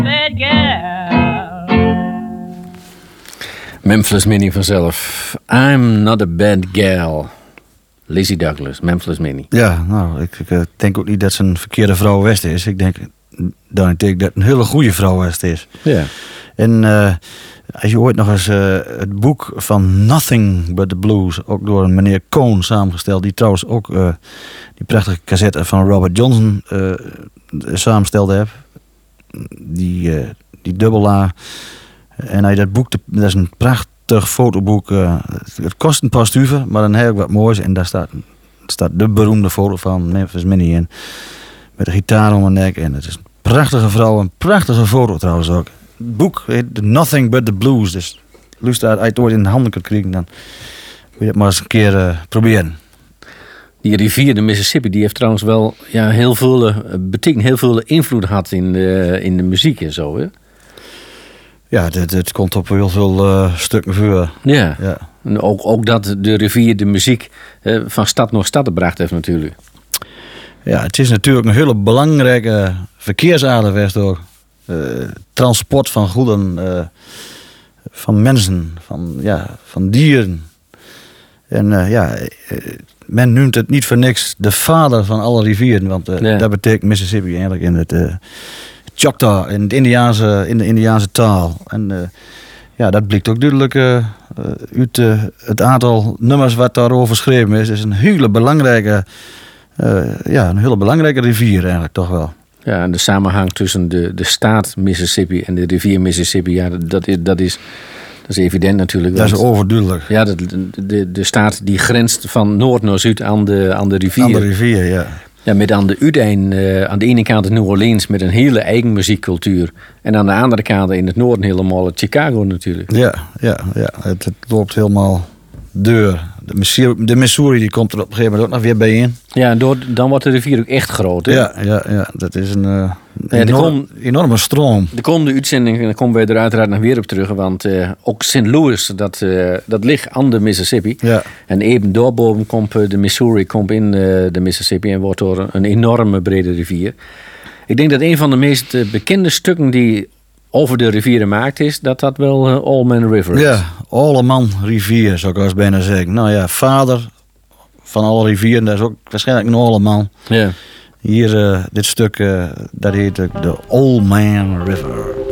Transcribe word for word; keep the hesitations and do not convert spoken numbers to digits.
bad gal. Memphis Minnie vanzelf. I'm not a bad gal. Lizzie Douglas, Memphis Minnie. Ja, nou, ik, ik denk ook niet dat ze een verkeerde vrouw West is. Ik denk dan ik denk dat het een hele goede vrouw West is. Ja. En uh, als je ooit nog eens uh, het boek van Nothing But The Blues, ook door een meneer Cohn samengesteld, die trouwens ook uh, die prachtige cassette van Robert Johnson uh, samenstelde heeft. Die, uh, die dubbel A. En als je dat boek, dat is een prachtig fotoboek. Uh, het kost een paar stuiven, maar dan heb ik wat moois. En daar staat, staat de beroemde foto van Memphis Minnie in. Met een gitaar om haar nek. En het is een prachtige vrouw, een prachtige foto trouwens ook. Het boek heet Nothing But The Blues. Dus luister, als je het ooit in de handen kunt krijgen, dan wil je het maar eens een keer uh, proberen. Die rivier, de Mississippi, die heeft trouwens wel ja, heel veel, uh, betekent heel veel invloed gehad in de, in de muziek en zo, hè? Ja, het, het komt op heel veel uh, stukken voor. Ja, ja. En ook, ook dat de rivier de muziek uh, van stad naar stad gebracht heeft natuurlijk. Ja, het is natuurlijk een hele belangrijke verkeersader geweest door uh, transport van goederen, uh, van mensen, van, ja, van dieren. En uh, ja, uh, men noemt het niet voor niks de vader van alle rivieren, want uh, ja. dat betekent Mississippi eigenlijk in het uh, Choctaw, in, het Indiaanse, in de Indiaanse taal. En uh, ja, dat blijkt ook duidelijk uh, uit uh, het aantal nummers wat daarover geschreven is. Het is een hele belangrijke, uh, ja, een hele belangrijke rivier eigenlijk toch wel. Ja, en de samenhang tussen de, de staat Mississippi en de rivier Mississippi, ja, dat is, dat is, dat is evident natuurlijk. Dat is overduidelijk. Ja, de, de, de staat die grenst van noord naar zuid aan de, aan de rivier. Aan de rivier, ja. Ja, met aan de uiteinde, uh, aan de ene kant New Orleans met een hele eigen muziekcultuur. En aan de andere kant in het noorden helemaal Chicago natuurlijk. Ja, ja, ja. Het, het loopt helemaal deur. De Missouri, de Missouri die komt er op een gegeven moment ook nog weer bij in. Ja, en door, dan wordt de rivier ook echt groot. Hè? Ja, ja, ja, dat is een uh, ja, enorm, kom, enorme stroom. De komende uitzending, daar komen wij er uiteraard nog weer op terug. Want uh, ook Saint Louis, dat, uh, dat ligt aan de Mississippi. Ja. En even doorboven komt de Missouri komt in uh, de Mississippi en wordt door een enorme brede rivier. Ik denk dat een van de meest uh, bekende stukken die over de rivieren maakt is, dat dat wel uh, Allman River is. Ja, Alleman rivier zou ik wel eens bijna zeggen. Nou ja, vader van alle rivieren, dat is ook waarschijnlijk een Alleman. Ja. Hier, uh, dit stuk, uh, dat heet de Old Man River.